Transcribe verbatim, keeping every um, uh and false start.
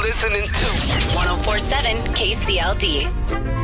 listening to one oh four point seven K C L D.